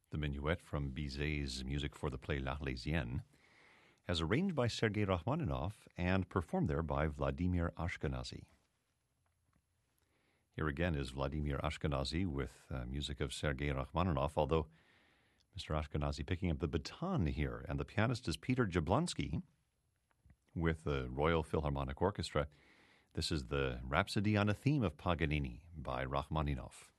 The Minuet from Bizet's music for the play L'Arlésienne, as arranged by Sergei Rachmaninoff and performed there by Vladimir Ashkenazy. Here again is Vladimir Ashkenazy with music of Sergei Rachmaninoff, although Mr. Ashkenazy picking up the baton here, and the pianist is Peter Jablonski with the Royal Philharmonic Orchestra. This is the Rhapsody on a Theme of Paganini by Rachmaninoff.